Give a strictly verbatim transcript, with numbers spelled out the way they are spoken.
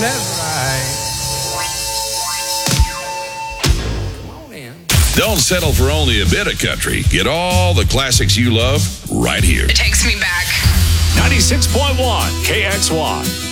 that's right. Come on in. Don't settle for only a bit of country. Get all the classics you love right here. It takes me back. ninety-six point one K X Y.